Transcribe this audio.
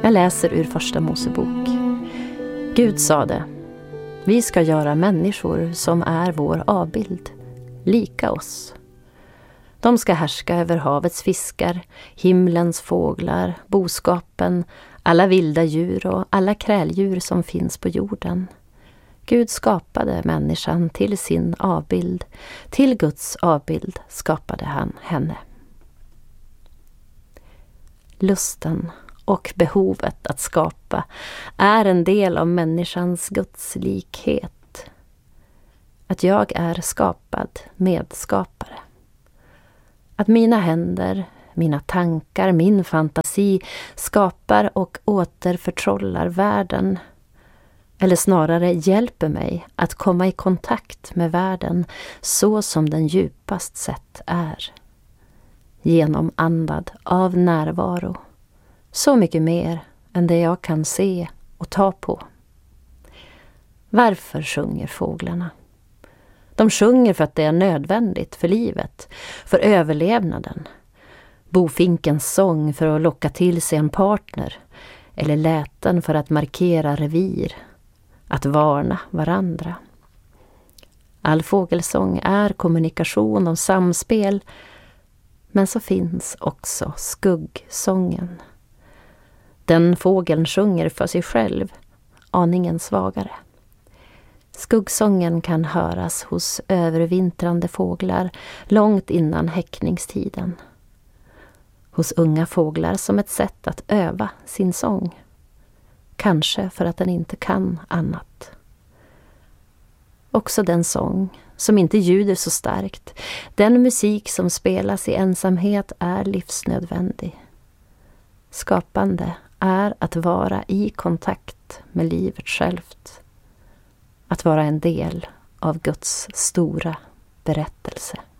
Jag läser ur Första Mosebok. Gud sade: vi ska göra människor som är vår avbild, lika oss. De ska härska över havets fiskar, himlens fåglar, boskapen, alla vilda djur och alla kräldjur som finns på jorden. Gud skapade människan till sin avbild. Till Guds avbild skapade han henne. Lusten och behovet att skapa är en del av människans gudslikhet. Att jag är skapad medskapare. Att mina händer, mina tankar, min fantasi skapar och återförtrollar världen. Eller snarare hjälper mig att komma i kontakt med världen så som den djupast sett är. Genomandad av närvaro. Så mycket mer än det jag kan se och ta på. Varför sjunger fåglarna? De sjunger för att det är nödvändigt för livet, för överlevnaden. Bofinkens sång för att locka till sig en partner, eller läten för att markera revir, att varna varandra. All fågelsång är kommunikation och samspel, men så finns också skuggsången. Den fågeln sjunger för sig själv, aningen svagare. Skuggsången kan höras hos övervintrande fåglar långt innan häckningstiden. Hos unga fåglar som ett sätt att öva sin sång. Kanske för att den inte kan annat. Också den sång som inte ljuder så starkt, den musik som spelas i ensamhet är livsnödvändig. Skapande är att vara i kontakt med livet självt. Att vara en del av Guds stora berättelse.